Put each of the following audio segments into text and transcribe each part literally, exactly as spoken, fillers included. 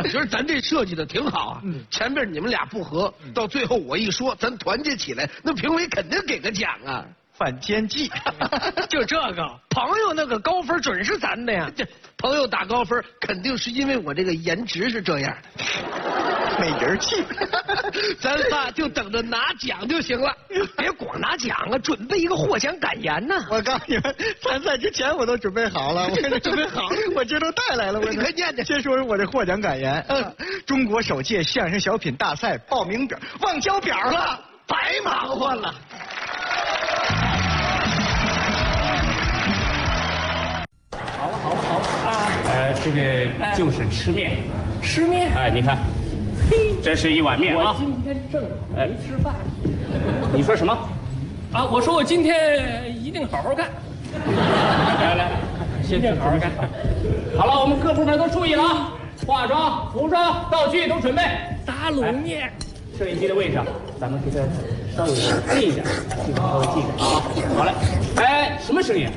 我觉得咱这设计的挺好啊。嗯，前面你们俩不和，到最后我一说，咱团结起来，那评委肯定给个奖啊。 反间计， 就这个朋友那个高分准是咱的呀。 这朋友打高分，肯定是因为我这个颜值是这样的， 没人气。 咱仨就等着拿奖就行了， 别光拿奖啊，准备一个获奖感言呢。 我告诉你们，参赛之前我都准备好了，我给你准备好，我这都带来了。我你快念念。 先说说我这获奖感言。嗯，中国首届相声小品大赛报名表忘交表了， 白忙活了。 好了好了好了啊！呃，这个就是吃面， 吃面。 哎，你看，嘿，这是一碗面啊。 我今天正没吃饭。 你说什么？ 啊，我说我今天一定好好干。 来来，一定好好干。好了，我们各部门都注意了啊！化妆、服装、道具都准备。 打卤面。 摄影机的位置，咱们给它稍微近一点，地方稍微近一点啊。好嘞，哎，什么声音？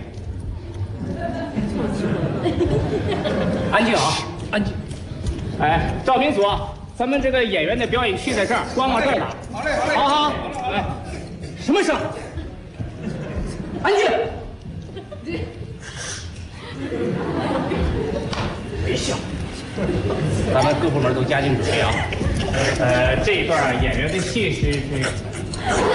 安静啊， 安静。 哎，照明组，咱们这个演员的表演区在这儿，光往这儿打。好嘞，好嘞，好好。哎，什么声？安静。别笑。咱们各部门都加紧准备啊。呃，这一段演员的戏是是。